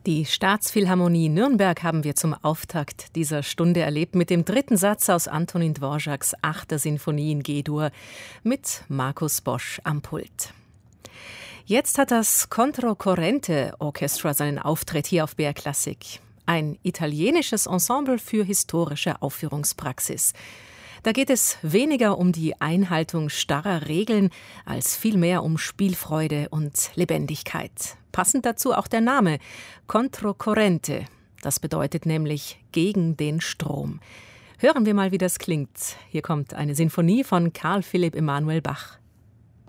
Die Staatsphilharmonie Nürnberg haben wir zum Auftakt dieser Stunde erlebt mit dem dritten Satz aus Antonin Dvořáks 8. Sinfonie in G-Dur mit Markus Bosch am Pult. Jetzt hat das Controcorrente Orchestra seinen Auftritt hier auf BR Klassik. Ein italienisches Ensemble für historische Aufführungspraxis. Da geht es weniger um die Einhaltung starrer Regeln, als vielmehr um Spielfreude und Lebendigkeit. Passend dazu auch der Name Controcorrente. Das bedeutet nämlich gegen den Strom. Hören wir mal, wie das klingt. Hier kommt eine Sinfonie von Carl Philipp Emanuel Bach.